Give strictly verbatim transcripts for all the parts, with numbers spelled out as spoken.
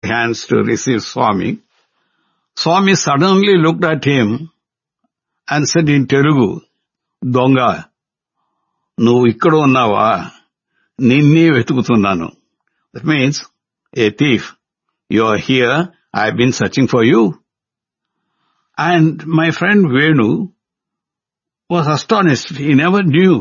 hands to receive Swami. Swami suddenly looked at him and said in Telugu, "Donga, నువ్వు ఇక్కడ ఉన్నావా? నిన్నే వెతుకుతున్నాను." That means, a thief, you are here, I have been searching for you. And my friend Venu was astonished. He never knew.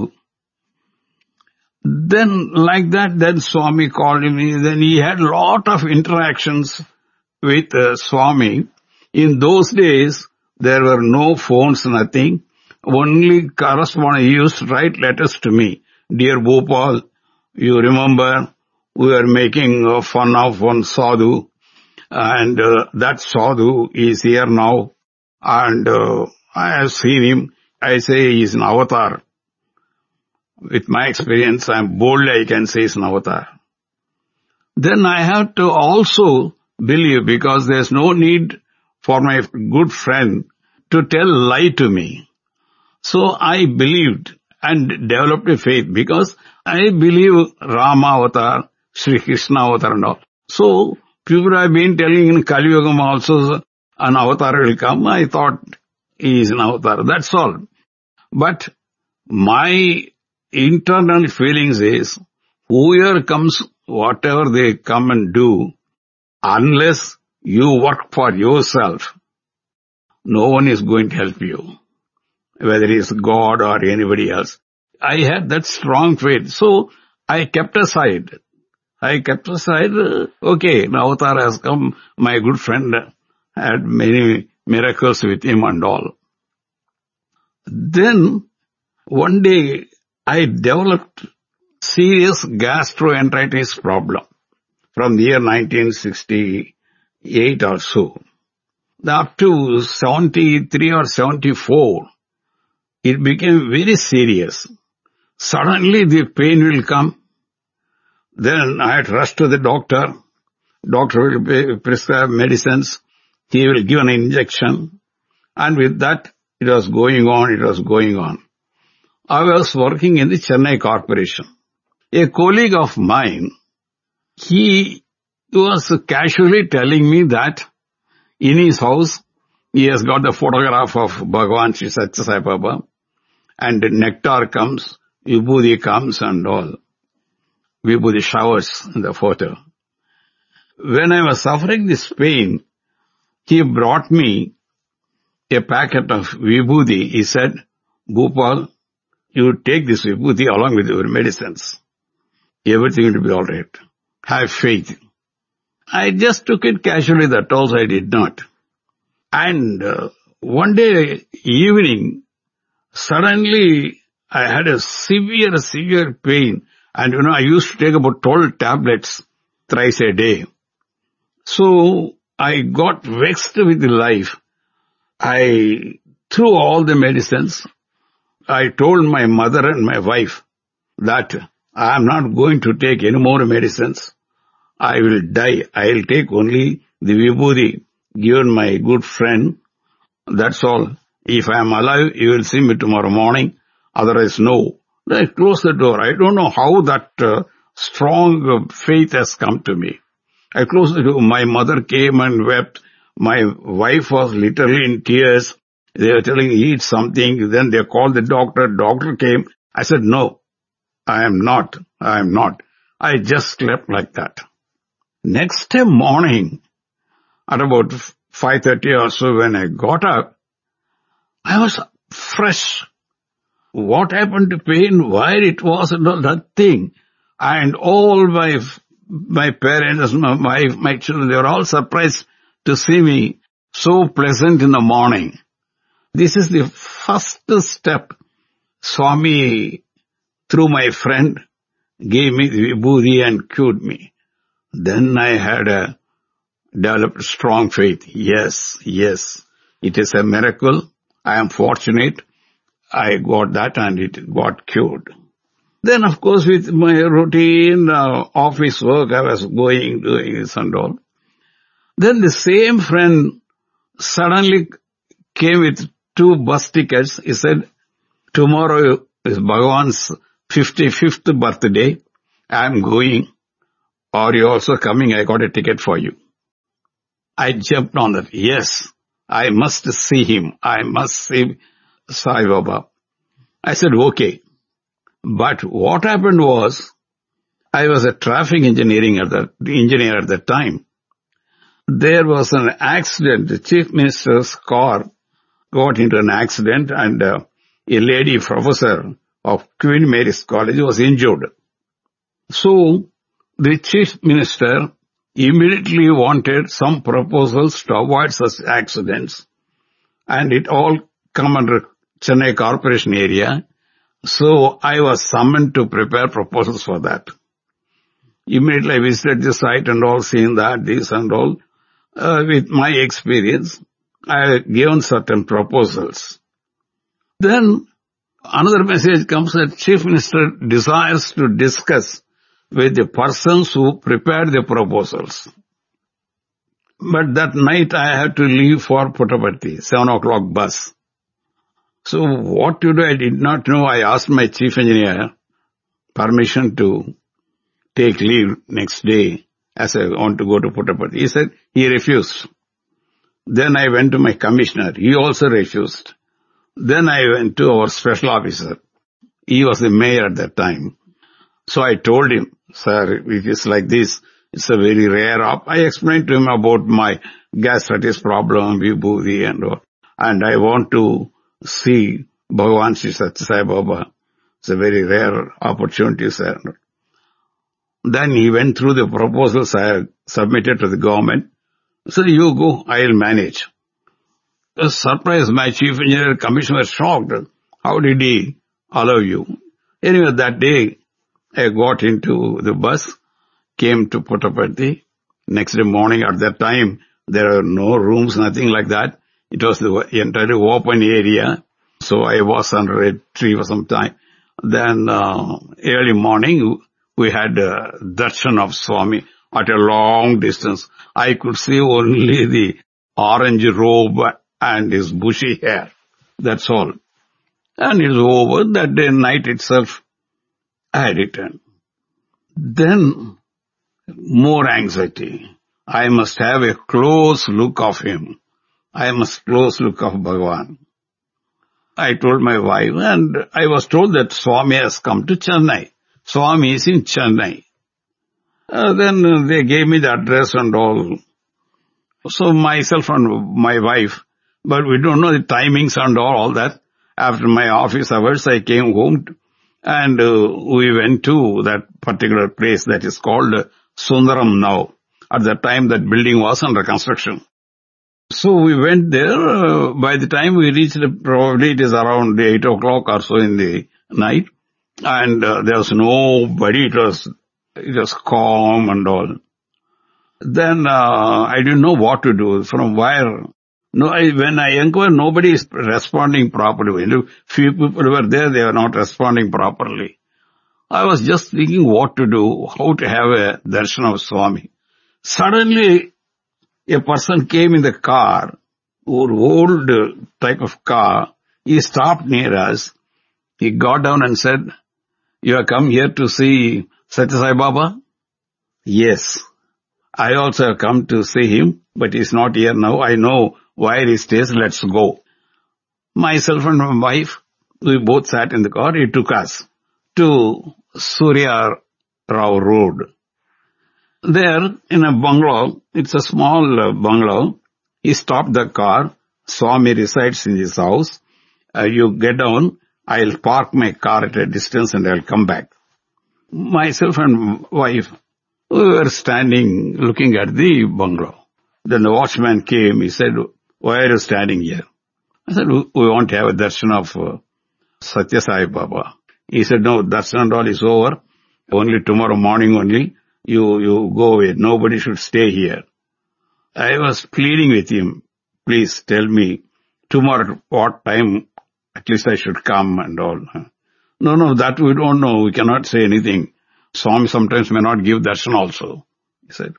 Then like that, then Swami called him. Then he had a lot of interactions with uh, Swami. In those days, there were no phones, nothing. Only correspondence. He used to write letters to me. "Dear Bhopal, you remember we were making uh, fun of one sadhu, and uh, that sadhu is here now, and uh, I have seen him. I say he is an avatar. With my experience, I am boldly I can say he is an avatar." Then I have to also believe, because there is no need for my good friend to tell lie to me. So I believed and developed a faith, because I believe Rama avatar, Sri Krishna avatar and all. So people have been telling in Kali Yugam also an avatar will come. I thought he is an avatar. That's all. But my internal feelings is, whoever comes, whatever they come and do, unless you work for yourself, no one is going to help you, whether it is God or anybody else. I had that strong faith. So I kept aside. I kept aside, uh, okay, an avatar has come. My good friend had many miracles with him and all. Then one day I developed serious gastroenteritis problem from the year nineteen sixty-eight or so. Up to seventy-three or seventy-four, it became very serious. Suddenly the pain will come. Then I had to rush to the doctor. Doctor will prescribe medicines. He will give an injection. And with that, it was going on, it was going on. I was working in the Chennai Corporation. A colleague of mine, he was casually telling me that in his house, he has got the photograph of Bhagavan Sri Satya Sai Baba, and nectar comes, vibhuti comes and all. Vibhuti showers in the photo. When I was suffering this pain, he brought me a packet of vibhuti. He said, "Bhopal, you take this vibhuti along with your medicines. Everything will be all right. Have faith." I just took it casually, that also I did not. And uh, one day evening, suddenly I had a severe, severe pain. And you know, I used to take about twelve tablets thrice a day. So I got vexed with life. I threw all the medicines. I told my mother and my wife that I am not going to take any more medicines. I will die. I will take only the vibhuti given my good friend. That's all. If I am alive, you will see me tomorrow morning. Otherwise, no. I closed the door. I don't know how that uh, strong uh, faith has come to me. I closed the door. My mother came and wept. My wife was literally in tears. They were telling, "Eat something." Then they called the doctor. Doctor came. I said, "No, I am not. I am not." I just slept like that. Next day morning, at about five thirty or so, when I got up, I was fresh. What happened to pain? Why it was that thing? And all my my parents, my wife, my children, they were all surprised to see me so pleasant in the morning. This is the first step. Swami, through my friend, gave me the vibhuti and cured me. Then I had a developed strong faith. Yes, yes, it is a miracle. I am fortunate. I got that and it got cured. Then, of course, with my routine uh, office work, I was going, doing this and all. Then the same friend suddenly came with two bus tickets. He said, "Tomorrow is Bhagavan's fifty-fifth birthday. I am going. Are you also coming? I got a ticket for you." I jumped on that. Yes, I must see him. I must see Sai Baba. I said, okay. But what happened was, I was a traffic engineering at the, engineer at that time. There was an accident. The chief minister's car got into an accident and uh, a lady professor of Queen Mary's College was injured. So the chief minister immediately wanted some proposals to avoid such accidents, and it all come under Chennai Corporation area. So I was summoned to prepare proposals for that. Immediately I visited the site and all, seen that, this and all. Uh, with my experience, I have given certain proposals. Then another message comes that Chief Minister desires to discuss with the persons who prepared the proposals. But that night I had to leave for Puttaparthi, seven o'clock bus. So what to do, I did not know. I asked my chief engineer permission to take leave next day as I want to go to Puttaparthi. He said he refused. Then I went to my commissioner. He also refused. Then I went to our special officer. He was the mayor at that time. So I told him, sir, it is like this. It's a very rare op. I explained to him about my gastritis problem, vibhuti and all. And I want to see Bhagavan Sri Satya Sai Baba. It's a very rare opportunity, sir. Then he went through the proposals I had submitted to the government. So you go, I'll manage. A surprise, my chief engineer commissioner was shocked. How did he allow you? Anyway, that day I got into the bus, came to Puttaparthi. Next day morning, at that time, there are no rooms, nothing like that. It was the entirely open area. So I was under a tree for some time. Then uh, early morning, we had a darshan of Swami at a long distance. I could see only the orange robe and his bushy hair. That's all. And it was over. That day night itself, I returned. Then, more anxiety. I must have a close look of him. I must close look of Bhagavan. I told my wife, and I was told that Swami has come to Chennai. Swami is in Chennai. Uh, then uh, they gave me the address and all. So myself and my wife, but we don't know the timings and all, all that. After my office hours, I came home and uh, we went to that particular place that is called uh, Sundaram now. At that time, that building was under construction. So we went there. Uh, by the time we reached, probably it is around eight o'clock or so in the night. And uh, there was nobody. It was, it was calm and all. Then uh, I didn't know what to do. From where? No, I, when I inquired, nobody is responding properly. Few people were there, they were not responding properly. I was just thinking what to do, how to have a darshan of Swami. Suddenly, a person came in the car, old type of car. He stopped near us. He got down and said, "You have come here to see Satya Sai Baba?" "Yes. I also have come to see him, but he's not here now. I know where he stays. Let's go." Myself and my wife, we both sat in the car. He took us to Surya Rao Road. There, in a bungalow, it's a small uh, bungalow. He stopped the car. Swami resides in his house. Uh, you get down. I'll park my car at a distance and I'll come back. Myself and wife, we were standing looking at the bungalow. Then the watchman came. He said, "Why are you standing here?" I said, "We want to have a darshan of uh, Satya Sai Baba." He said, "No, darshan and all is over. Only tomorrow morning only. You, you go away. Nobody should stay here." I was pleading with him, "Please tell me tomorrow what time at least I should come and all." "No, no, that we don't know. We cannot say anything. Swami sometimes may not give darshan also," he said.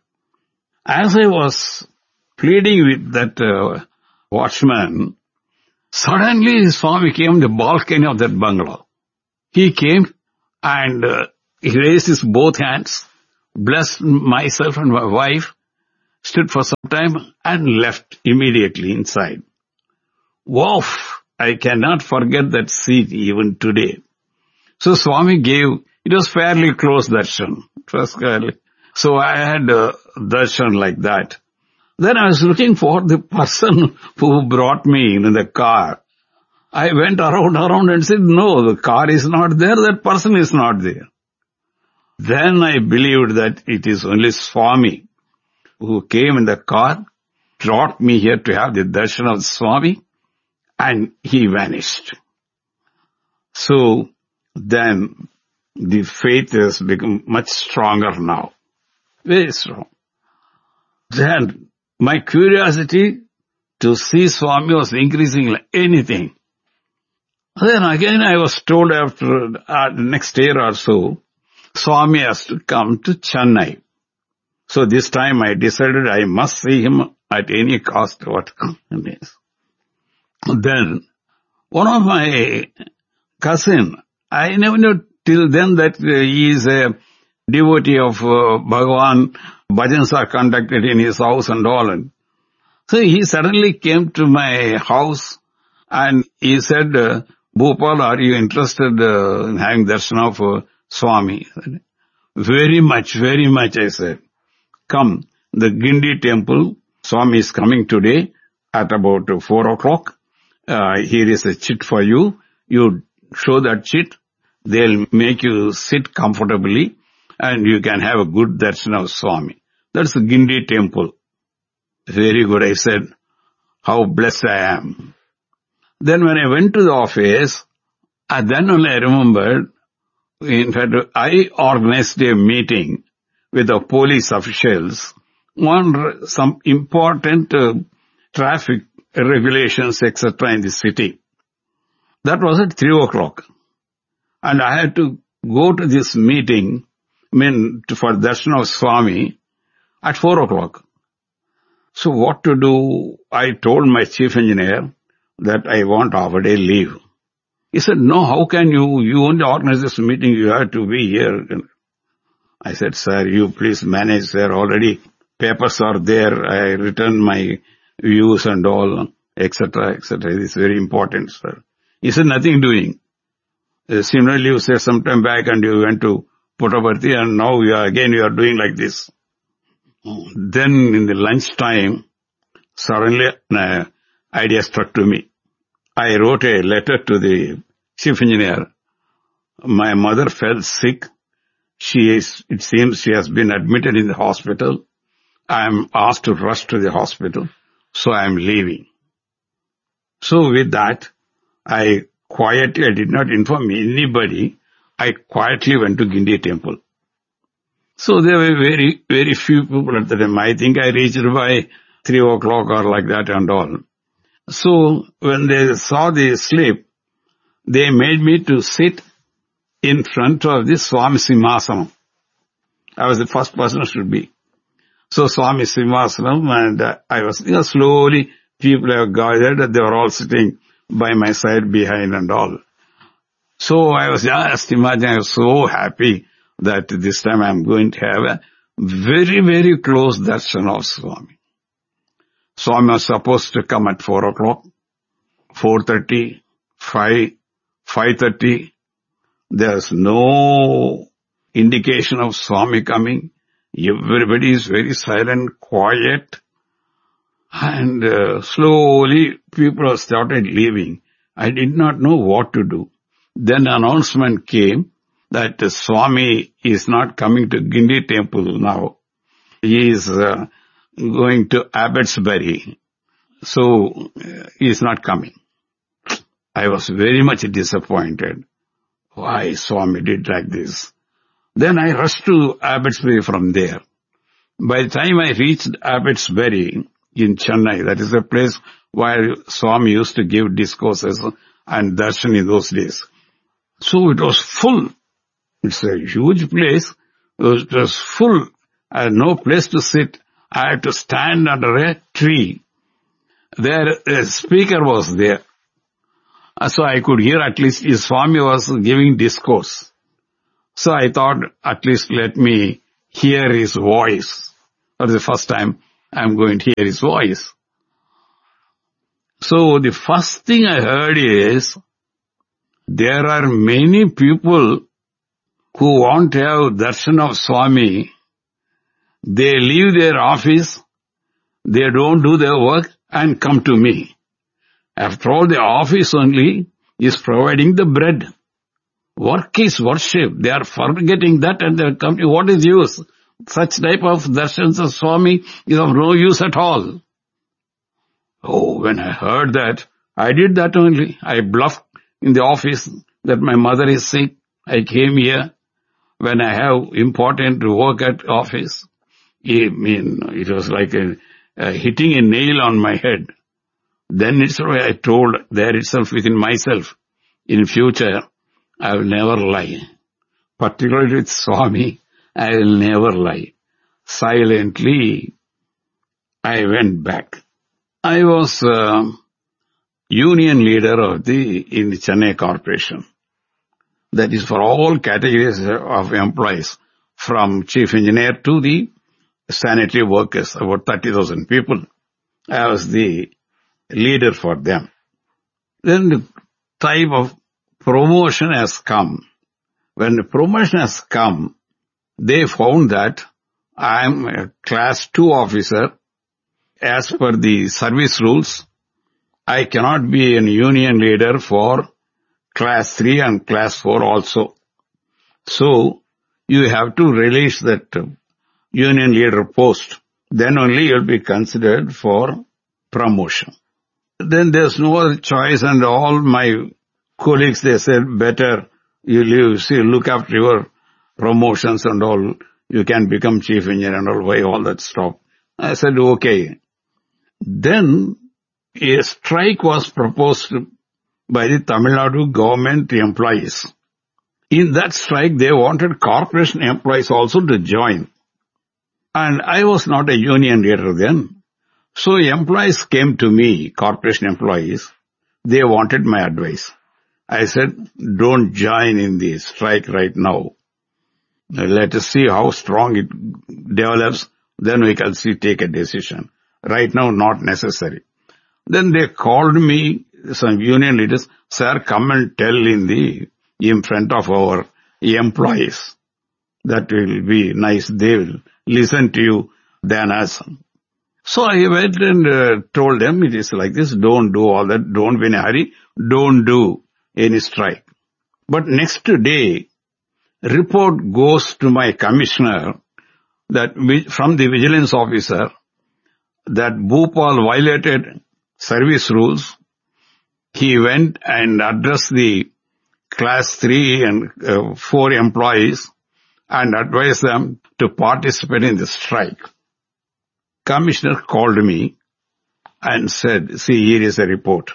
As I was pleading with that uh, watchman, suddenly Swami came to the balcony of that bungalow. He came and uh, he raised his both hands, blessed myself and my wife, stood for some time and left immediately inside. Wow! I cannot forget that scene even today. So Swami gave, it was fairly close darshan. It was fairly, so I had a darshan like that. Then I was looking for the person who brought me in the car. I went around, around and said, no, the car is not there, that person is not there. Then I believed that it is only Swami who came in the car, brought me here to have the darshan of Swami, and he vanished. So then the faith has become much stronger now. Very strong. Then my curiosity to see Swami was increasing like anything. Then again I was told after uh, the next year or so, Swami has to come to Chennai. So this time I decided I must see him at any cost. What it is. Then one of my cousin, I never knew till then that uh, he is a devotee of uh, Bhagavan. Bhajans are conducted in his house and all. And so he suddenly came to my house and he said, uh, Bhopal, are you interested uh, in having darshan of uh, Swami? Very much, very much, I said. Come, the Gindi temple, Swami is coming today at about uh, four o'clock. Uh, here is a chit for you. You show that chit. They'll make you sit comfortably and you can have a good darshan of Swami. That's the Gindi temple. Very good, I said. How blessed I am. Then when I went to the office, uh, then only I remembered, in fact, I organized a meeting with the police officials on some important uh, traffic regulations, et cetera in the city. That was at three o'clock. And I had to go to this meeting, I mean, for darshan of Swami at four o'clock. So what to do? I told my chief engineer that I want half a day leave. He said, no, how can you? You only organize this meeting, you have to be here. I said, sir, you please manage, sir. Already papers are there. I returned my views and all, et cetera, et cetera. It is very important, sir. He said, nothing doing. Uh, similarly, you said some time back and you went to Puttaparthi and now you are, again you are doing like this. Then in the lunchtime, suddenly an idea struck to me. I wrote a letter to the chief engineer. My mother fell sick. She is, it seems she has been admitted in the hospital. I am asked to rush to the hospital, so I am leaving. So with that, I quietly, I did not inform anybody. I quietly went to Gindi temple. So there were very, very few people at the time. I think I reached by three o'clock or like that and all. So when they saw the slip, they made me to sit in front of the Swami Simhasanam. I was the first person who should be. So Swami Simhasanam, and uh, I was, you know, slowly people have gathered, they were all sitting by my side behind and all. So I was just imagining, I was so happy that this time I am going to have a very, very close darshan of Swami. Swami was supposed to come at four o'clock, four thirty, five, five thirty. There's no indication of Swami coming. Everybody is very silent, quiet. And uh, slowly people have started leaving. I did not know what to do. Then announcement came that uh, Swami is not coming to Gindi temple now. He is uh, going to Abbotsbury. So uh, he is not coming. I was very much disappointed. Why Swami did like this? Then I rushed to Abbotsbury from there. By the time I reached Abbotsbury in Chennai, that is a place where Swami used to give discourses and darshan in those days. So it was full. It's a huge place. It was full. I had no place to sit. I had to stand under a tree. There, a speaker was there. So I could hear at least his Swami was giving discourse. So I thought, at least let me hear his voice for the first time. I'm going to hear his voice. So the first thing I heard is, there are many people who want to have darshan of Swami. They leave their office, they don't do their work and come to me. After all, the office only is providing the bread. Work is worship. They are forgetting that and they are coming. What is use? Such type of darshans of Swami is of no use at all. Oh, when I heard that, I did that only. I bluffed in the office that my mother is sick. I came here when I have important work at office. I mean, it was like a, a hitting a nail on my head. Then itself I told there itself within myself, in future, I will never lie. Particularly with Swami, I will never lie. Silently, I went back. I was uh, union leader of the in the Chennai Corporation. That is for all categories of employees, from chief engineer to the sanitary workers, about thirty thousand people. I was the leader for them. Then the type of promotion has come. When the promotion has come, they found that I am a class two officer. As per the service rules, I cannot be a union leader for class three and class four also. So, you have to release that union leader post. Then only you will be considered for promotion. Then there's no other choice, and all my colleagues, they said, better you leave, see, look after your promotions and all. You can become chief engineer and all. Why all that stop? I said, okay. Then a strike was proposed by the Tamil Nadu government employees. In that strike, they wanted corporation employees also to join. And I was not a union leader then. So employees came to me, corporation employees. They wanted my advice. I said, don't join in the strike right now. Let us see how strong it develops. Then we can see, take a decision. Right now, not necessary. Then they called me, some union leaders, sir, come and tell in the, in front of our employees. That will be nice. They will listen to you than us. So I went and uh, told them it is like this. Don't do all that. Don't be in a hurry. Don't do any strike. But next day, report goes to my commissioner that we, from the vigilance officer, that Bhopal violated service rules. He went and addressed the class three and uh, four employees and advised them to participate in the strike. Commissioner called me and said, see, here is a report.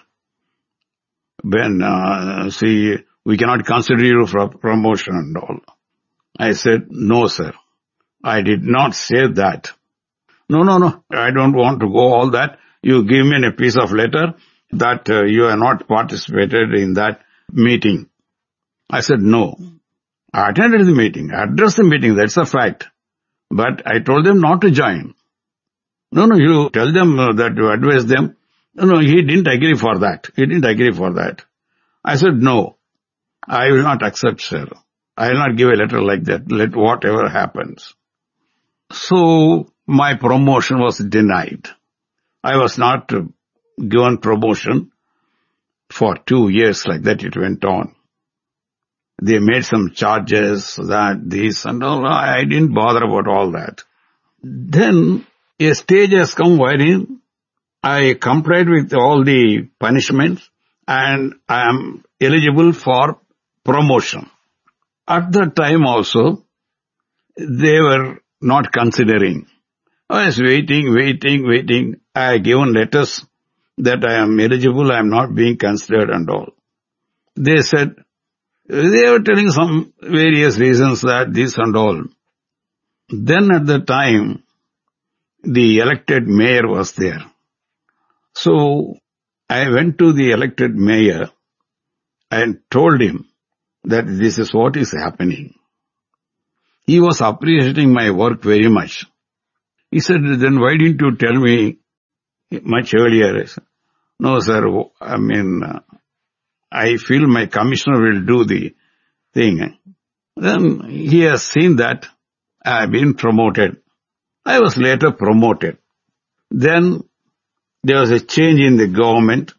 When, uh, see, we cannot consider you for promotion and all. I said, no, sir. I did not say that. No, no, no. I don't want to go all that. You give me a piece of letter that uh, you have not participated in that meeting. I said, no. I attended the meeting, addressed the meeting, that's a fact. But I told them not to join. No, no, you tell them uh, that you advise them. No, no, he didn't agree for that. He didn't agree for that. I said, no, I will not accept, sir. I will not give a letter like that. Let whatever happens. So, my promotion was denied. I was not uh, given promotion for two years like that. It went on. They made some charges, that, this and all. I didn't bother about all that. Then a stage has come wherein I complied with all the punishments and I am eligible for promotion. At that time also, they were not considering. I was waiting, waiting, waiting. I have given letters that I am eligible, I am not being considered and all. They said, they were telling some various reasons that this and all. Then at the time, the elected mayor was there. So I went to the elected mayor and told him that this is what is happening. He was appreciating my work very much. He said, then why didn't you tell me much earlier? I said, no, sir, I mean, uh, I feel my commissioner will do the thing. Then he has seen that I have been promoted. I was later promoted. Then there was a change in the government,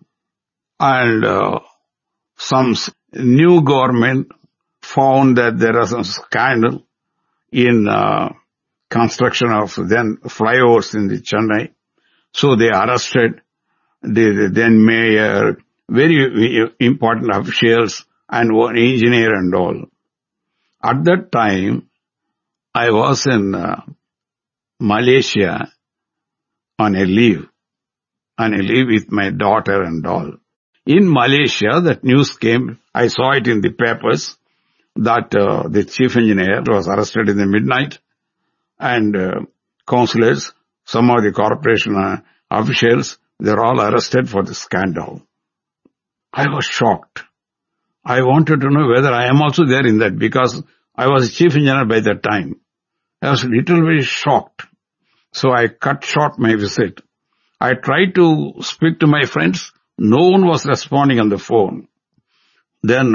and uh, some new government found that there was some scandal in uh, construction of then flyovers in the Chennai. So they arrested the, the then mayor, very important officials, and one engineer and all. At that time, I was in uh, Malaysia on a leave, on a leave with my daughter and all. In Malaysia, that news came, I saw it in the papers, that uh, the chief engineer was arrested in the midnight, and uh, councillors, some of the corporation uh, officials, they're all arrested for the scandal. I was shocked. I wanted to know whether I am also there in that, because I was chief engineer by that time. I was a little bit shocked. So I cut short my visit. I tried to speak to my friends. No one was responding on the phone. Then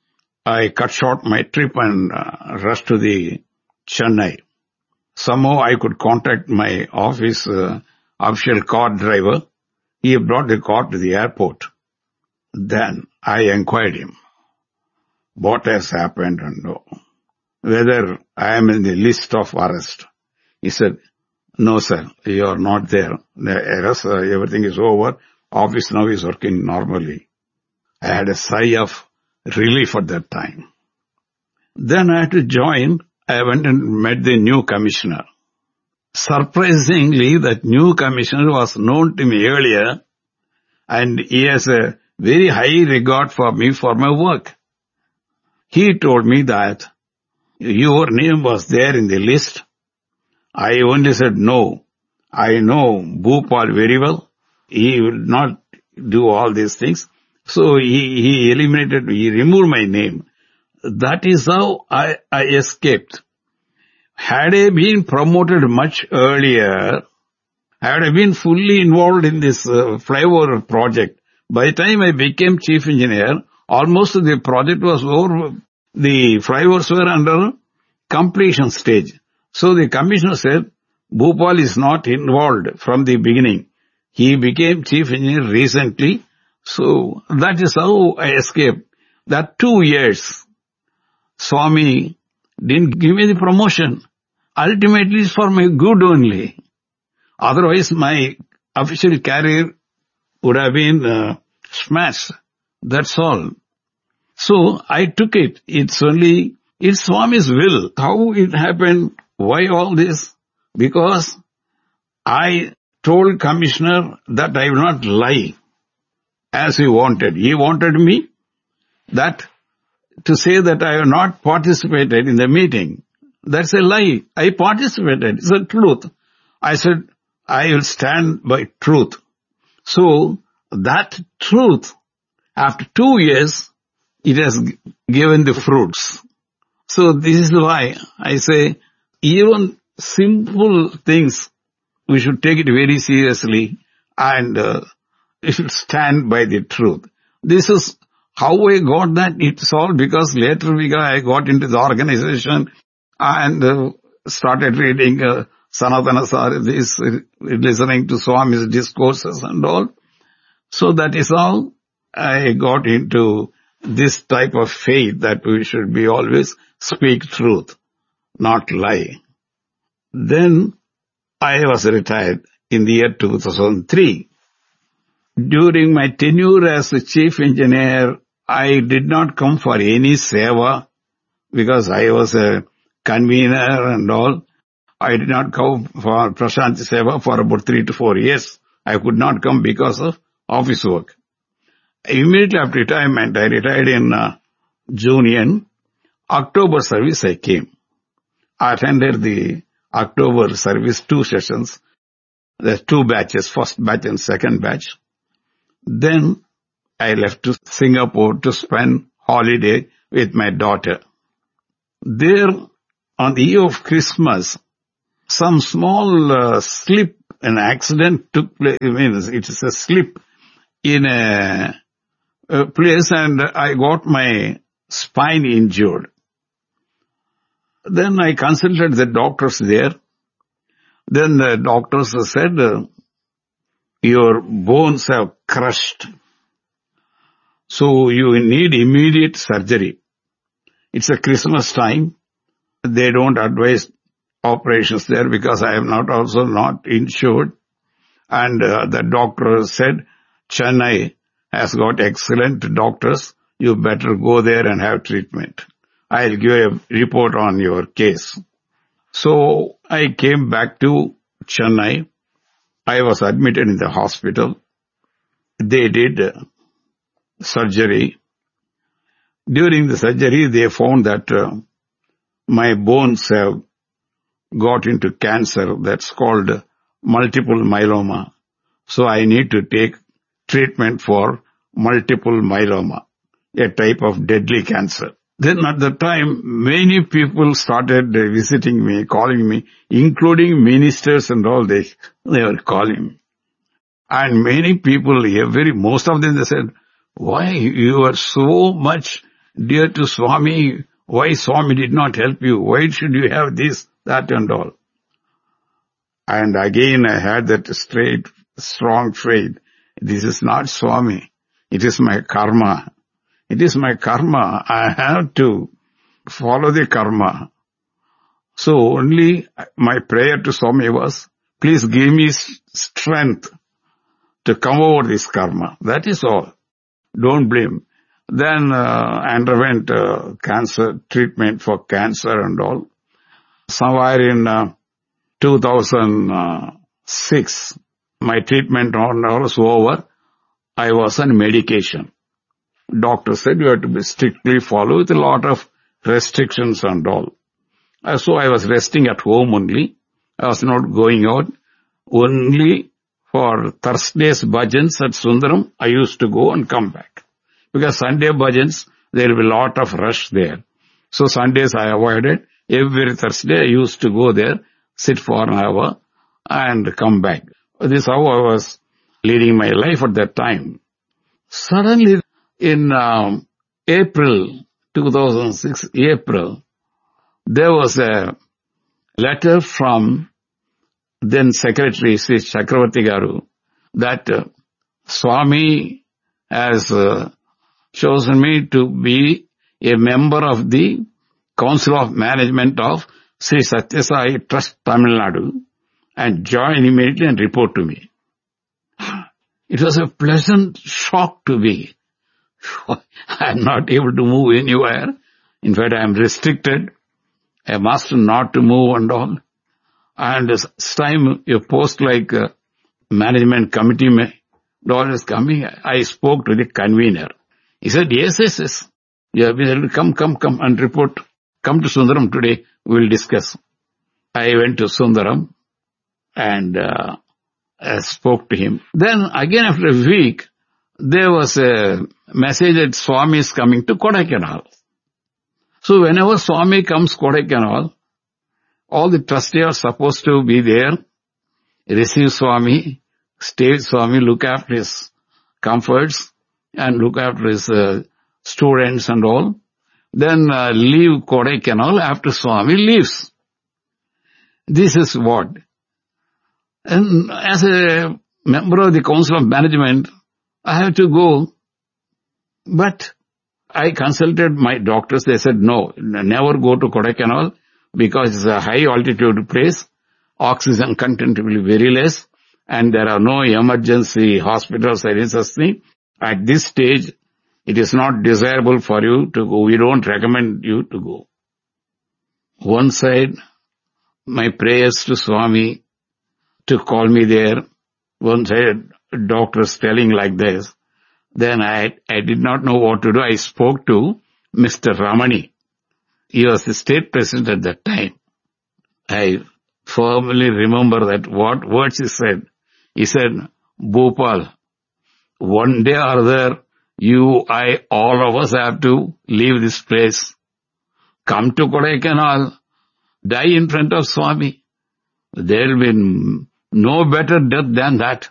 I cut short my trip and uh, rushed to the Chennai. Somehow I could contact my office uh, official car driver. He brought the car to the airport. Then I inquired him, what has happened and whether I am in the list of arrest. He said, no sir, you are not there. The arrest, uh, everything is over. Office now is working normally. I had a sigh of relief at that time. Then I had to join. I went and met the new commissioner. Surprisingly, that new commissioner was known to me earlier, and he has a very high regard for me for my work. He told me that your name was there in the list. I only said no. I know Bhupal very well. He will not do all these things. So he, he eliminated, he removed my name. That is how I, I escaped. Had I been promoted much earlier, had I been fully involved in this uh, flyover project, by the time I became chief engineer, almost the project was over. The flyovers were under completion stage. So the commissioner said, Bhupal is not involved from the beginning. He became chief engineer recently. So that is how I escaped. That two years, Swami didn't give me the promotion. Ultimately, it's for my good only. Otherwise, my official career would have been uh, smashed. That's all. So I took it. It's only, it's Swami's will. How it happened, why all this? Because I told Commissioner that I will not lie as he wanted. He wanted me that to say that I have not participated in the meeting. That's a lie. I participated. It's the truth. I said, I will stand by truth. So that truth, after two years, it has given the fruits. So this is why I say, even simple things, we should take it very seriously, and uh, we should stand by the truth. This is how I got that. It's all because later we got, I got into the organization and uh, started reading uh, Sanatana Sari's, uh, listening to Swami's discourses and all. So that is how I got into this type of faith that we should be always speak truth, not lie. Then I was retired in the year two thousand three. During my tenure as the chief engineer, I did not come for any seva because I was a convener and all. I did not come for Prashanti Seva for about three to four years. I could not come because of office work. Immediately after retirement, I retired in uh, June. October service I came. I attended the October service two sessions. There's two batches, first batch and second batch. Then I left to Singapore to spend holiday with my daughter. There, on the eve of Christmas, some small uh, slip, an accident took place. I mean, it is a slip in a, a place, and I got my spine injured. Then I consulted the doctors there. Then the doctors said, uh, your bones have crushed, so you need immediate surgery. It's a Christmas time. They don't advise operations there because I am not also not insured. And uh, the doctor said, Chennai has got excellent doctors. You better go there and have treatment. I'll give a report on your case. So I came back to Chennai. I was admitted in the hospital. They did uh, surgery. During the surgery, they found that uh, my bones have got into cancer. That's called multiple myeloma. So I need to take treatment for multiple myeloma, a type of deadly cancer. Then at the time, many people started visiting me, calling me, including ministers and all. They, they were calling me. And many people, every, most of them, they said, why you are so much dear to Swami? Why Swami did not help you? Why should you have this, that and all? And again I had that straight, strong faith. This is not Swami. It is my karma. It is my karma. I have to follow the karma. So only my prayer to Swami was, please give me strength to come over this karma. That is all. Don't blame. Then uh, underwent uh, cancer treatment for cancer and all. Somewhere in uh, two thousand six, my treatment on was over. I was on medication. Doctor said you have to be strictly follow with a lot of restrictions and all. Uh, so I was resting at home only. I was not going out. Only for Thursday's bhajans at Sundaram, I used to go and come back. Because Sunday bhajans, there will be a lot of rush there. So Sundays I avoided. Every Thursday I used to go there, sit for an hour and come back. This is how I was leading my life at that time. Suddenly in um, April two thousand six, April, there was a letter from then Secretary Sri Chakravarti Garu that uh, Swami has uh, chosen me to be a member of the Council of Management of Sri Satya Sai Trust Tamil Nadu and join immediately and report to me. It was a pleasant shock to me. I am not able to move anywhere. In fact, I am restricted. I am asked not to move and all. And this time a post like uh, management committee all is coming. I spoke to the convener. He said, yes, yes, yes. You have been able to come, come, come and report. Come to Sundaram today. We will discuss. I went to Sundaram and uh, I spoke to him. Then again after a week, there was a message that Swami is coming to Kodaikanal. So whenever Swami comes Kodaikanal, all the trustees are supposed to be there, receive Swami, stay with Swami, look after his comforts and look after his uh, students and all. Then uh, leave Kodaikanal after Swami leaves. This is what. And as a member of the Council of Management, I have to go. But I consulted my doctors. They said, no, never go to Kodaikanal because it's a high altitude place. Oxygen content will be very less. And there are no emergency hospitals or any such thing. At this stage, it is not desirable for you to go. We don't recommend you to go. One side, my prayers to Swami to call me there. One side, doctors telling like this. Then I, I did not know what to do. I spoke to Mister Ramani. He was the state president at that time. I firmly remember that what words he said. He said, Bhopal, one day or other, you, I, all of us have to leave this place. Come to Kodaikanal, die in front of Swami. There will be no better death than that.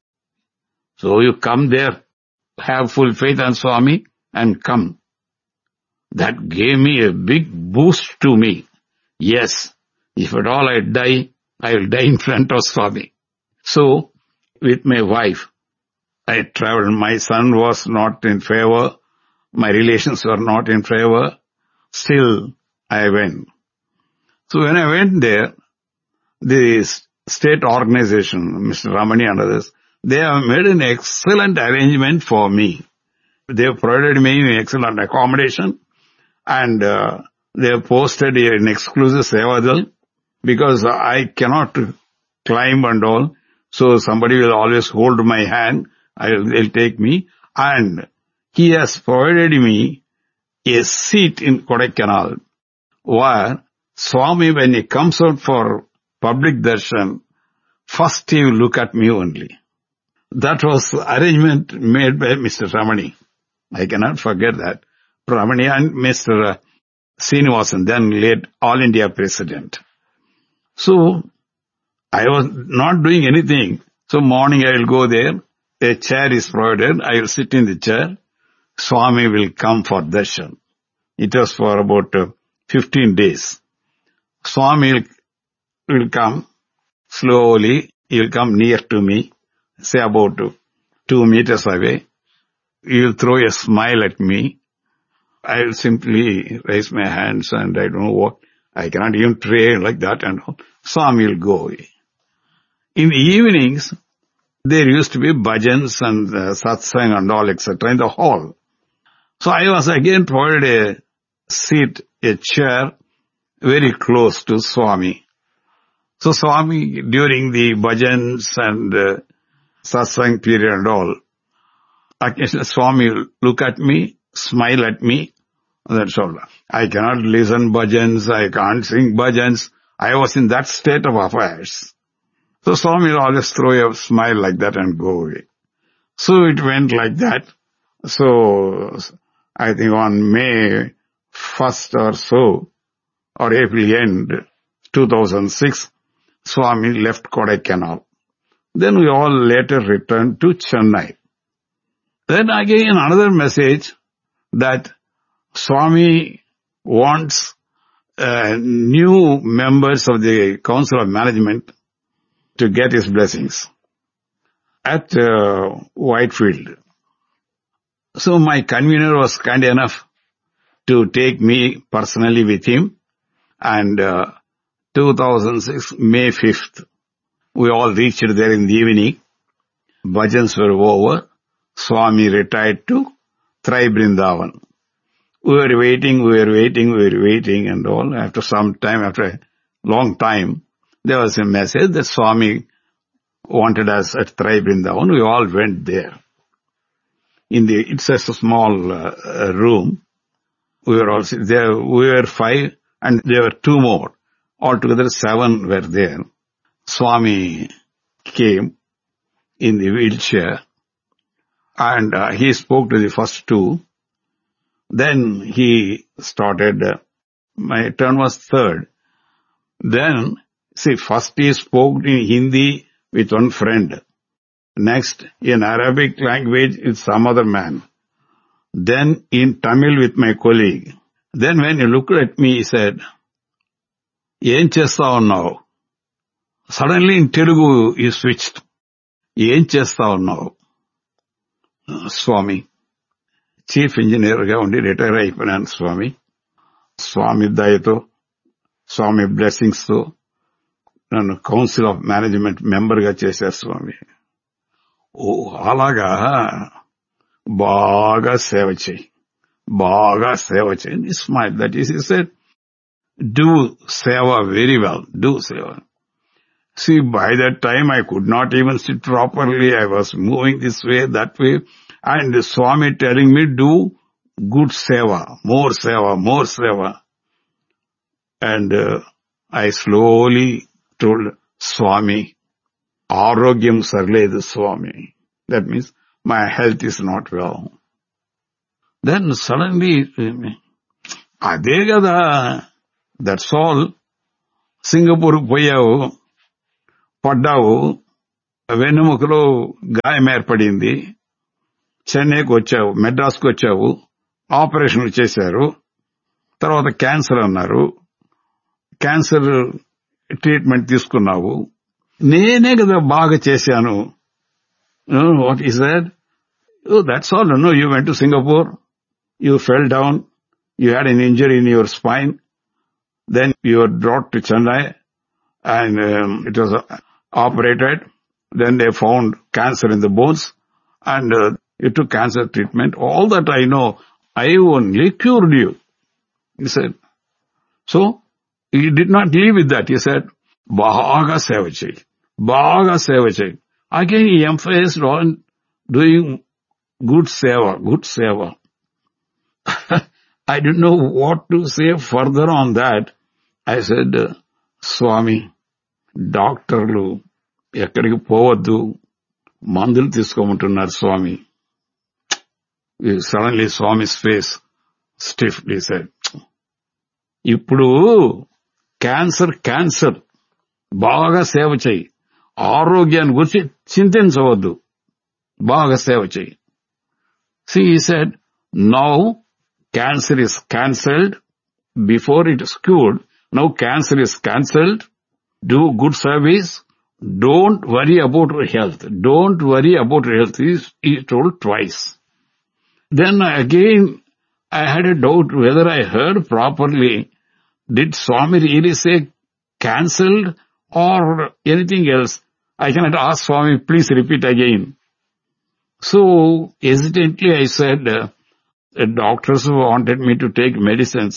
So you come there, have full faith on Swami and come. That gave me a big boost to me. Yes, if at all I die, I will die in front of Swami. So, with my wife, I traveled. My son was not in favor. My relations were not in favor. Still, I went. So when I went there, the state organization, Mister Ramani and others, they have made an excellent arrangement for me. They have provided me excellent accommodation, and uh, they have posted an exclusive Sevadal, because I cannot climb and all. So somebody will always hold my hand. I'll, they'll take me. And he has provided me a seat in Kodaikanal, where Swami, when he comes out for public darshan, first he will look at me only. That was arrangement made by Mister Ramani. I cannot forget that. Ramani and Mister Srinivasan, then late All India President. So, I was not doing anything. So morning I will go there. A chair is provided. I will sit in the chair. Swami will come for darshan. It was for about uh, fifteen days. Swami will, will come slowly. He will come near to me, say about uh, two meters away. He will throw a smile at me. I will simply raise my hands and I don't know what. I cannot even pray like that and all. Swami will go away. In the evenings, there used to be bhajans and uh, satsang and all, et cetera in the hall. So I was again provided a seat, a chair, very close to Swami. So Swami, during the bhajans and uh, satsang period and all, occasionally Swami will look at me, smile at me, that's all. I cannot listen bhajans, I can't sing bhajans. I was in that state of affairs. So Swami will always throw a smile like that and go away. So it went like that. So I think on May first or so, or April end, two thousand six, Swami left Kodaikanal. Then we all later returned to Chennai. Then again another message that Swami wants uh, new members of the Council of Management to get his blessings at uh, Whitefield. So my convener was kind enough to take me personally with him, and uh, two thousand six, May fifth, we all reached there in the evening. Bhajans were over. Swami retired to Trai Brindavan. We were waiting, we were waiting, we were waiting and all. After some time, after a long time, there was a message that Swami wanted us at Trai Brindavan. We all went there. In the, it's a small uh, room. We were all there. We were five and there were two more. Altogether seven were there. Swami came in the wheelchair and uh, he spoke to the first two. Then he started, uh, my turn was third. Then, see, first he spoke in Hindi with one friend. Next, in Arabic language with some other man. Then in Tamil with my colleague. Then when he looked at me, he said, "Em chestavu now?" Suddenly in Telugu, he switched. "Em chestavu now?" Uh, Swami. Chief engineer ga undi retire అయిపోయినాను స్వామి. స్వామి దయతో, స్వామి blessings తో నన్ను council of management member గా చేశారు స్వామి. ఓ అలాగా బాగా సేవ చేయి, బాగా సేవ చేయి. Smile, that is he said, do seva very well, do seva. See, by that time I could not even sit properly. I was moving this way, that way. And the Swami telling me, do good seva, more seva, more seva. And uh, I slowly told Swami, Arogyam sarledu Swami. That means my health is not well. Then suddenly, Ade kada, that's all. Singapore poyavu, పడ్డావు, వెన్నెముకలో గాయం ఏర్పడింది, చెన్నైకి వచ్చావు, మెడ్రాస్కి వచ్చావు, ఆపరేషన్లు చేశారు, తర్వాత cancer అన్నారు, క్యాన్సర్ ట్రీట్మెంట్ తీసుకున్నావు, నేనే కదా బాగా చేశాను. What is that? That's all. No, you went to Singapore, you fell down, you had N injury in your spine, then you were brought to Chennai and um, it was uh, operated. Then they found cancer in the bones and uh, you took cancer treatment. All that I know, I only cured you, he said. So he did not leave with that. He said, Bahaga seva chahi, Bahaga seva chahi. Again he emphasized on doing good seva, good seva. I didn't know what to say further on that. I said, Swami, డాక్టర్లు ఎక్కడికి పోవద్దు, మందులు తీసుకోమంటున్నారు స్వామి. Suddenly స్వామి's face stiff. He said, ఇప్పుడు cancer cancer బాగా సేవ చేయి, ఆరోగ్యాన్ని గురించి చింతించవద్దు, బాగా సేవ చేయి. See, he said, now cancer is cancelled before it is cured. Now cancer is cancelled. Do good service. Don't worry about your health. Don't worry about your health. He, he told twice. Then again, I had a doubt whether I heard properly. Did Swami really say cancelled or anything else? I cannot ask Swami, please repeat again. So, hesitantly I said, uh, the doctors wanted me to take medicines.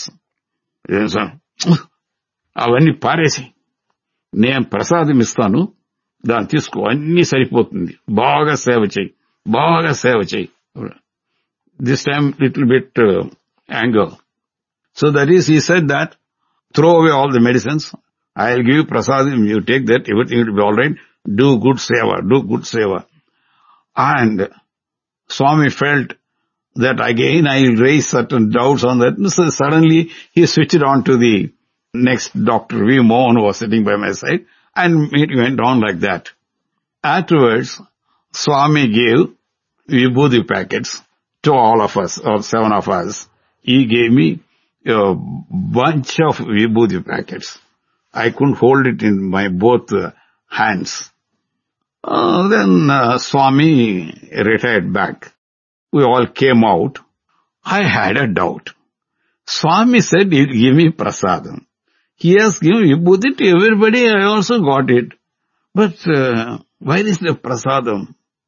అవన్నీ పారేసి నేను ప్రసాదం ఇస్తాను, దాన్ని తీసుకో, అన్ని సరిపోతుంది, బాగా సేవ చేయి, బాగా సేవ చేయి. This time little bit anger. So that is, he said that, throw away all the medicines, I'll give you prasadam, you take that, everything will be all right, do good seva, do good seva. And Swami felt that again I will raise certain doubts on that. So suddenly he switched on to the next doctor, V. Mohan, was sitting by my side, and it went on like that. Afterwards, Swami gave vibhuti packets to all of us, or seven of us. He gave me a bunch of vibhuti packets. I couldn't hold it in my both uh, hands. Uh, then uh, Swami retired back. We all came out. I had a doubt. Swami said he'll give me prasadam. He has given vibhuti to everybody. I also got it. But uh, why is the prasadam?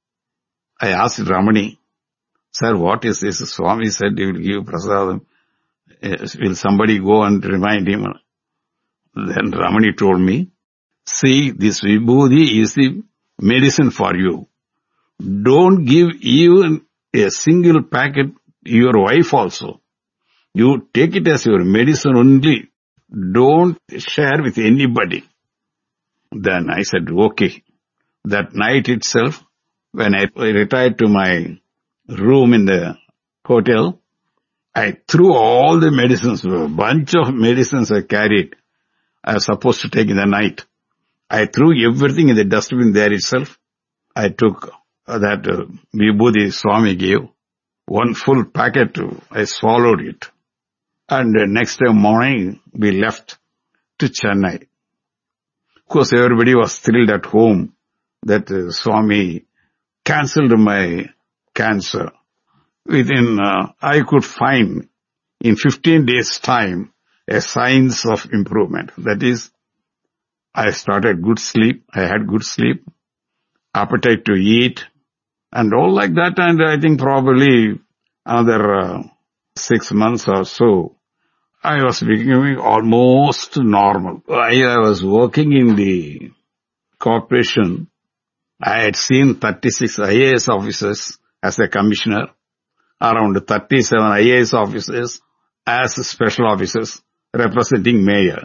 I asked Ramani, sir, what is this? Swami said he will give prasadam. Will somebody go and remind him? Then Ramani told me, see, this vibhuti is the medicine for you. Don't give even a single packet to your wife also. You take it as your medicine only. Don't share with anybody. Then I said, okay. That night itself, when I retired to my room in the hotel, I threw all the medicines, a bunch of medicines I carried, I was supposed to take in the night. I threw everything in the dustbin there itself. I took that uh, vibhuti Swami gave, one full packet, I swallowed it. And uh, next day morning, we left to Chennai. Of course, everybody was thrilled at home that uh, Swami cancelled my cancer. Within, uh, I could find in fifteen days' time a signs of improvement. That is, I started good sleep, I had good sleep, appetite to eat, and all like that. And I think probably another uh, six months or so, I was becoming almost normal. I, I was working in the corporation. I had seen thirty-six I A S officers as a commissioner, around thirty-seven I A S officers as special officers representing mayor.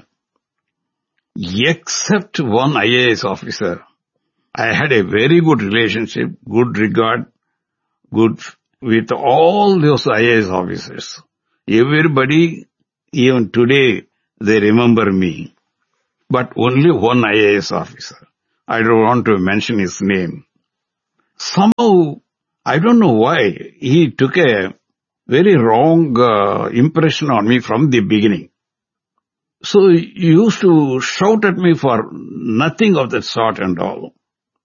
Except one I A S officer, I had a very good relationship, good regard, good with all those I A S officers. Everybody, even today, they remember me. But only one I A S officer, I don't want to mention his name. Somehow, I don't know why, he took a very wrong uh, impression on me from the beginning. So he used to shout at me for nothing of that sort and all.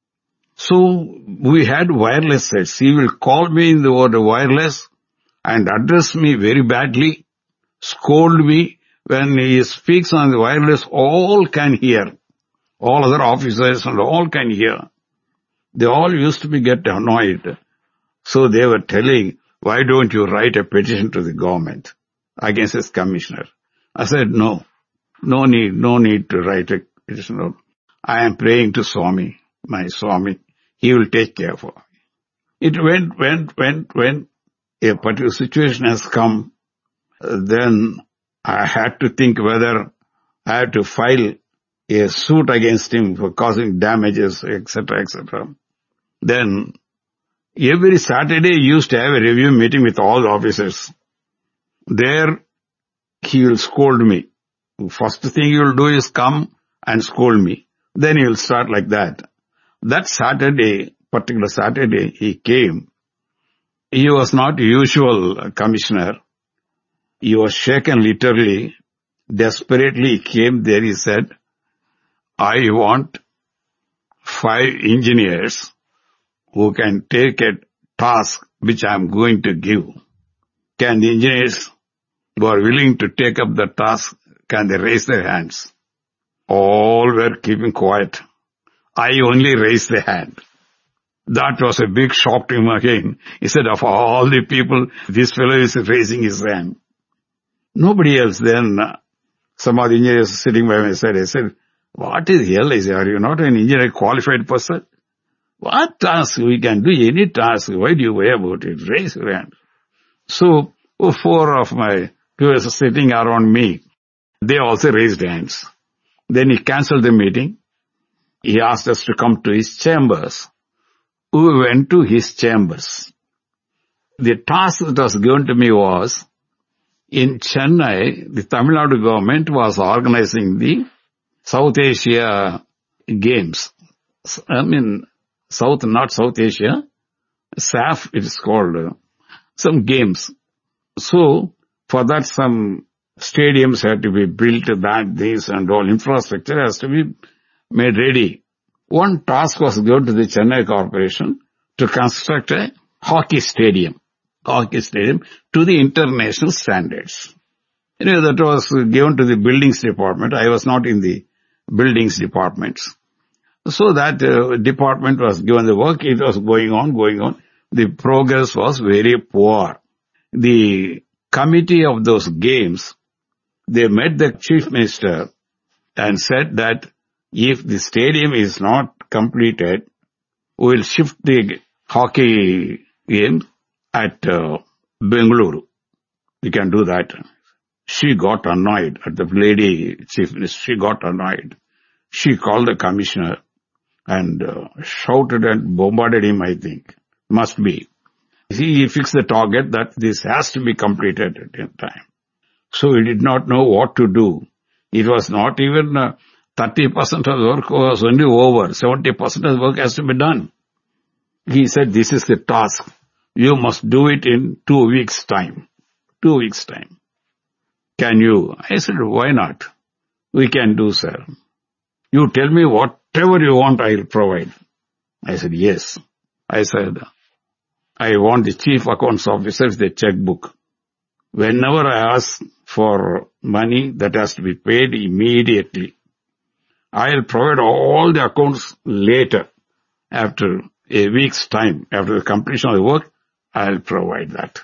So we had wireless sets. He will call me in the over the wireless and address me very badly, scold me. When he speaks on the wireless, all can hear. All other officers and all can hear. They all used to be get annoyed. So they were telling, why don't you write a petition to the government against this commissioner? I said, no, no need, no need to write a petition. I am praying to Swami, my Swami. He will take care of it. It went, went, went, went. A particular situation has come. Then I had to think whether I had to file a suit against him for causing damages, et cetera, et cetera. Then every Saturday he used to have a review meeting with all the officers. There he will scold me. First thing he will do is come and scold me. Then he will start like that. That Saturday, particular Saturday, he came. He was not usual commissioner. He was shaken literally. Desperately he came there. He said, I want five engineers who can take a task which I am going to give. Can the engineers who are willing to take up the task, can they raise their hands? All were keeping quiet. I only raised the hand. That was a big shock to him again. He said, of all the people, this fellow is raising his hand. Nobody else then. Some of the engineers sitting by my side, I said, what is hell is Are you not an engineer qualified person? What task? We can do any task. Why do you worry about it? Raise your hand. So, four of my peers sitting around me, they also raised hands. Then he cancelled the meeting. He asked us to come to his chambers. We went to his chambers. The task that was given to me was, in Chennai, the Tamil Nadu government was organizing the South Asia Games. I mean, South, not South Asia. S A F it is called. Some games. So, for that some stadiums had to be built, that, this and all infrastructure has to be made ready. One task was given to the Chennai Corporation to construct a hockey stadium, hockey stadium to the international standards. Anyway, that was given to the buildings department. I was not in the buildings department. So that uh, department was given the work. It was going on, going on. The progress was very poor. The committee of those games, they met the chief minister and said that if the stadium is not completed, we will shift the hockey game at uh, Bengaluru. We can do that. She got annoyed at the lady chief minister. She got annoyed. She called the commissioner and uh, shouted and bombarded him, I think. Must be. He fixed the target that this has to be completed at time. So he did not know what to do. It was not even uh, thirty percent of the work was only over. seventy percent of the work has to be done. He said, this is the task. You must do it in two weeks' time. Two weeks' time. Can you? I said, why not? We can do, sir. You tell me whatever you want, I will provide. I said, yes. I said, I want the chief accounts officer with the checkbook. Whenever I ask for money, that has to be paid immediately. I will provide all the accounts later. After a week's time, after the completion of the work, I will provide that.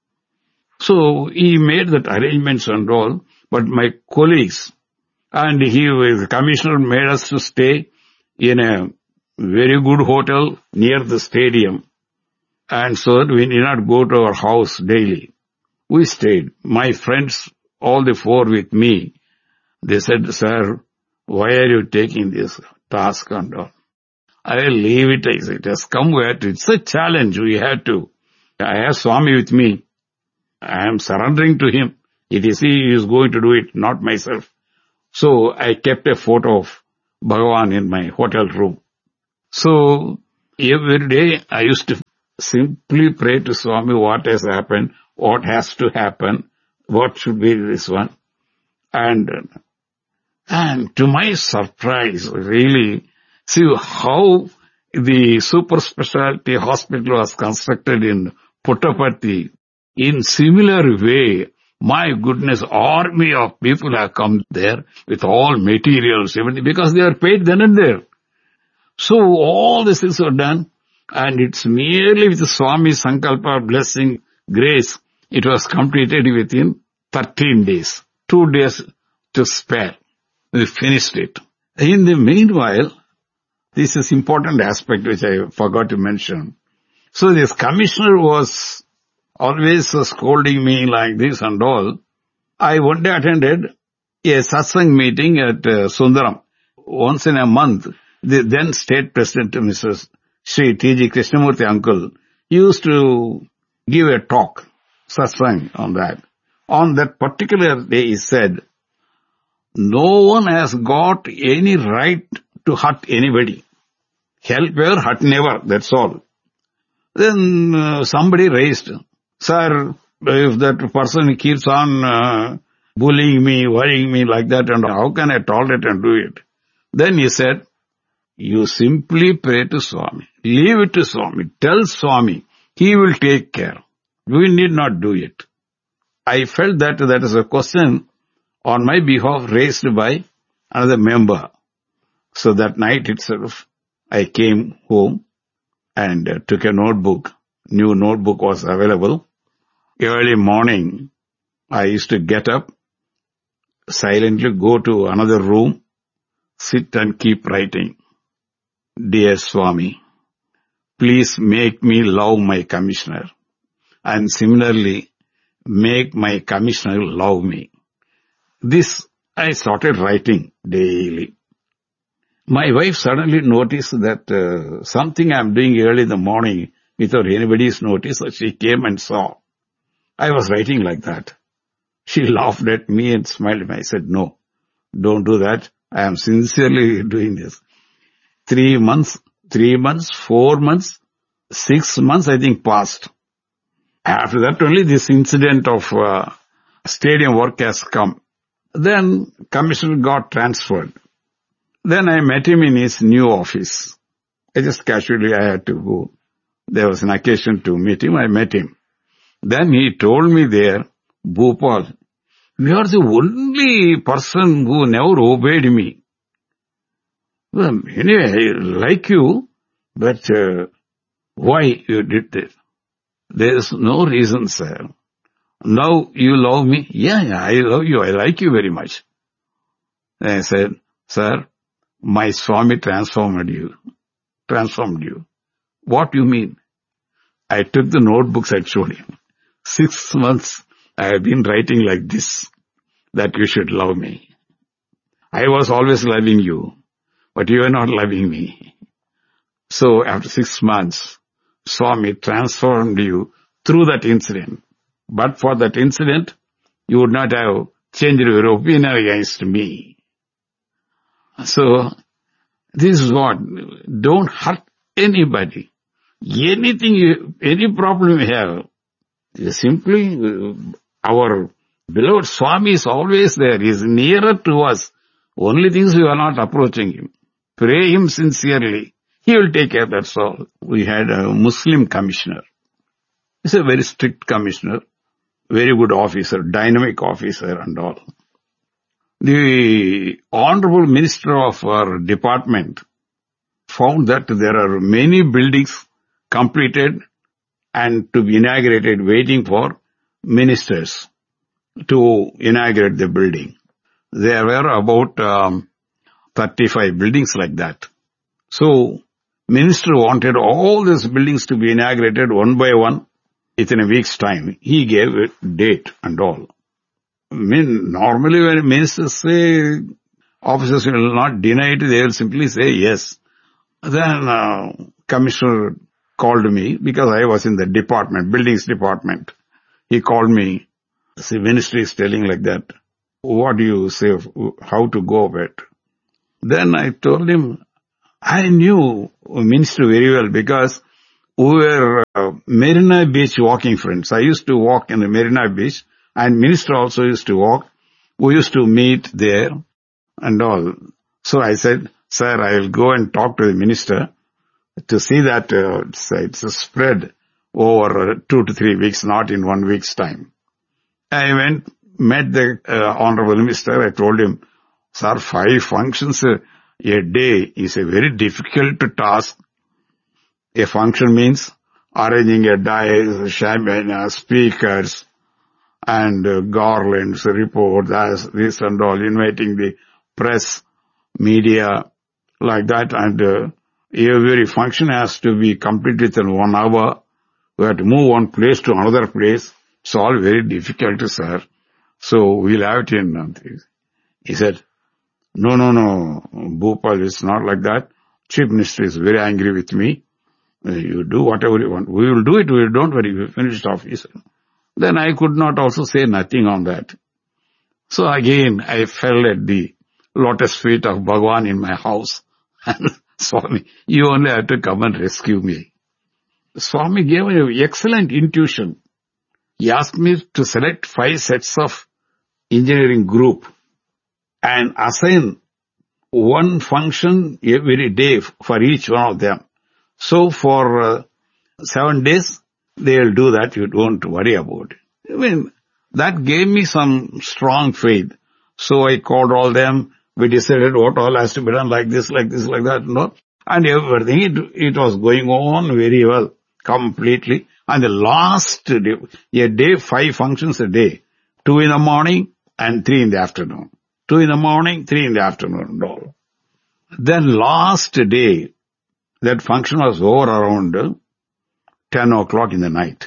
So he made that arrangements and all, but my colleagues, and he, the commissioner made us to stay in a very good hotel near the stadium, and so that we need not go to our house daily. We stayed. My friends, all the four with me, they said, sir, why are you taking this task and all? I will leave it as it has come where it's a challenge. We have to. I have Swami with me. I am surrendering to him. It is he who is going to do it, not myself. So I kept a photo of Bhagavan in my hotel room. So every day I used to simply pray to Swami what has happened, what has to happen, what should be this one. And, and to my surprise, really, see how the super specialty hospital was constructed in Puttaparthi. In similar way, my goodness, army of people have come there with all materials, everything, because they are paid then and there. So all these things were done, and it's merely with Swami Sankalpa, blessing, grace, it was completed within thirteen days. Two days to spare. We finished it. In the meanwhile, this is important aspect which I forgot to mention. So this commissioner was always scolding me like this and all. I one day attended a satsang meeting at uh, Sundaram. Once in a month, the then state president, Missus Sri T G Krishnamurthy uncle, used to give a talk, satsang on that. On that particular day he said, no one has got any right to hurt anybody. Help ever, hurt never, that's all. Then uh, somebody raised, sir, if that person keeps on uh, bullying me, worrying me like that, and how can I tolerate and do it? Then he said, you simply pray to Swami. Leave it to Swami. Tell Swami. He will take care. We need not do it. I felt that that is a question on my behalf raised by another member. So that night itself, I came home and uh, took a notebook. New notebook was available. Early morning, I used to get up, silently go to another room, sit and keep writing. Dear Swami, please make me love my commissioner, and similarly make my commissioner love me. This I started writing daily. My wife suddenly noticed that uh, something I am doing early in the morning without anybody's notice. So she came and saw. I was writing like that. She laughed at me and smiled at me. I said, no, don't do that. I am sincerely doing this. Three months, three months, four months, six months I think passed. After that only this incident of uh, stadium work has come. Then commissioner got transferred. Then I met him in his new office. I just casually I had to go. There was an occasion to meet him. I met him. Then he told me there, Bhopal, you are the only person who never obeyed me. Well, anyway, I like you, but uh, why you did this? There is no reason, sir. Now you love me? Yeah, yeah, I love you. I like you very much. Then I said, sir, my Swami transformed you. Transformed you. What do you mean? I took the notebooks I showed him. Six months I have been writing like this, that you should love me. I was always loving you, but you are not loving me. So after six months, Swami transformed you through that incident. But for that incident, you would not have changed your opinion against me. So this is what, don't hurt anybody. Anything, you, any problem you have, simply our beloved Swami is always there. He is nearer to us. Only things we are not approaching him. Pray him sincerely. He will take care, that's all. We had a Muslim commissioner. He's a very strict commissioner, very good officer, dynamic officer and all. The Honorable Minister of our department found that there are many buildings completed and to be inaugurated waiting for ministers to inaugurate the building. There were about um, thirty-five buildings like that. So, minister wanted all these buildings to be inaugurated one by one within a week's time. He gave a date and all. I mean, normally when ministers say, officers will not deny it, they will simply say yes. Then uh, commissioner called me because I was in the department, buildings department. He called me. The ministry is telling like that. What do you say? How to go about it? Then I told him, I knew Minister very well because we were uh, Marina Beach walking friends. I used to walk in the Marina Beach and Minister also used to walk. We used to meet there and all. So I said, sir, I will go and talk to the Minister to see that uh, it's, it's a spread over uh, two to three weeks, not in one week's time. I went, met the uh, Honorable Minister. I told him, sir, five functions a, a day is a very difficult task. A function means arranging a dais, champagne, uh, speakers, and uh, garlands, reports, as this and all, inviting the press, media, like that. And uh, every function has to be completed in one hour. We have to move one place to another place. It's all very difficult, sir. So we'll have it in. Uh, he said, no, no, no, Bhopal, it's not like that. Chief Minister is very angry with me. You do whatever you want. We will do it. We don't worry. We finished off. He said. Then I could not also say nothing on that. So again, I fell at the lotus feet of Bhagwan in my house. And Swami, you only have to come and rescue me. Swami gave me an excellent intuition. He asked me to select five sets of engineering group and assign one function every day for each one of them. So for uh, seven days, they'll do that. You don't worry about it. I mean, that gave me some strong faith. So I called all them. We decided what all has to be done like this, like this, like that, no? And everything, it, it was going on very well, completely. And the last day, a day, five functions a day. Two in the morning and three in the afternoon. Two in the morning, three in the afternoon and all. Then last day, that function was over around ten o'clock in the night.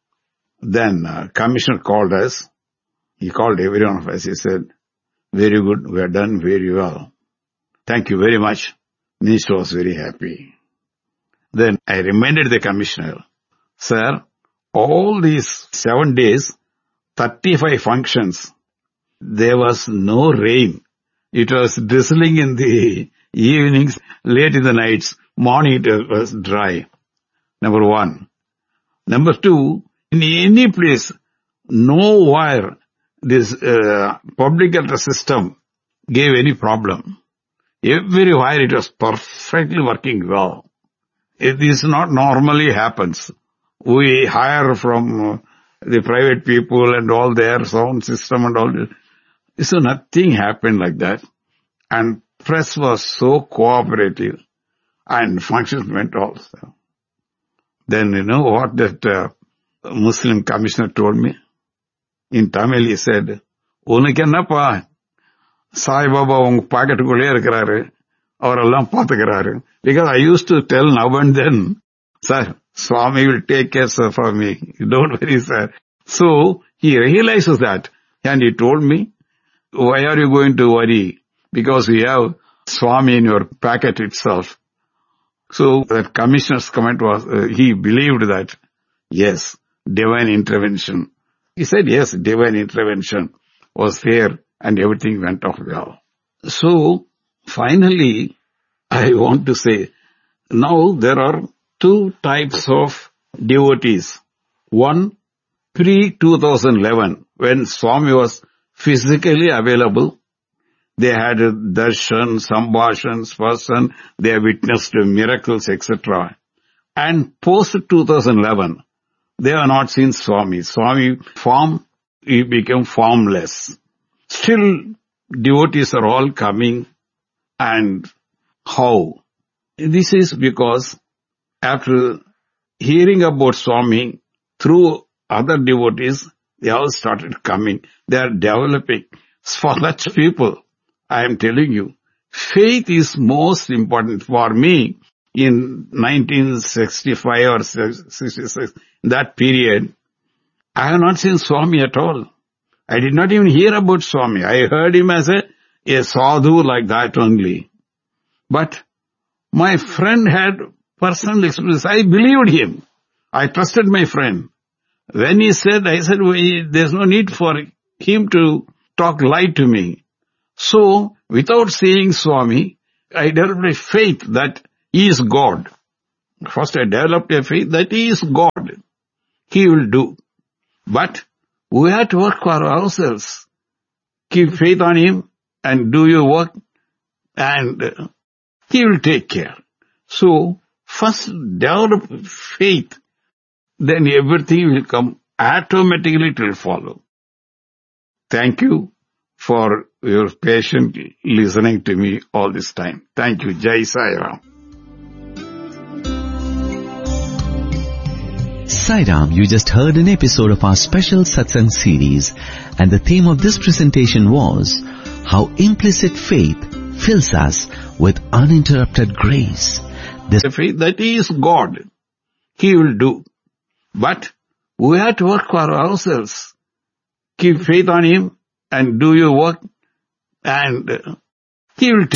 Then uh, Commissioner called us. He called every one of us. He said, very good, we have done very well. Thank you very much. Minister was very happy. Then I reminded the Commissioner, sir, all these seven days, thirty-five functions, there was no rain. It was drizzling in the evenings, late in the nights, morning it was dry. Number one. Number two, in any place, no wire, this uh, public address system gave any problem. Every wire, it was perfectly working well. It is not normally happens. We hire from uh, the private people and all their sound system and all. So nothing happened like that. And press was so cooperative and functions went also. Then you know what that uh, Muslim commissioner told me? In Tamil he said, Unuku ennappa, Sai Baba unga packetkulle irukkaru, avarellam paathukararu. Because I used to tell now and then, sir, Swami will take care sir, for me. Don't worry, sir. So he realizes that and he told me, why are you going to worry? Because we have Swami in your packet itself. So that commissioner's comment was, uh, he believed that, yes, divine intervention. He said, yes, divine intervention was there and everything went off well. So finally, I want to say, now there are two types of devotees. One, pre twenty eleven, when Swami was physically available, they had darshan, sambhashan, person, they witnessed miracles, et cetera. And post twenty eleven, they have not seen Swami. Swami form, he became formless. Still, devotees are all coming. And how? This is because after hearing about Swami through other devotees, they all started coming. They are developing. For such people, I am telling you, faith is most important. For me, in nineteen sixty-five or sixty-six, that period, I have not seen Swami at all. I did not even hear about Swami. I heard him as a, a sadhu like that only. But my friend had personal experience. I believed him. I trusted my friend. When he said, I said, well, there's no need for him to talk lie to me. So, without seeing Swami, I developed a faith that He is God. First I developed a faith that He is God. He will do. But we have to work for ourselves. Keep faith on Him and do your work, and uh, He will take care. So, first develop faith, then everything will come. Automatically it will follow. Thank you for your patient listening to me all this time. Thank you. Jai Sai Ram. Sai Ram, you just heard an episode of our special Satsang series, and the theme of this presentation was how implicit faith fills us with uninterrupted grace. This faith that He is God. He will do. But we have to work for ourselves. Keep faith on Him and do your work, and uh, He will take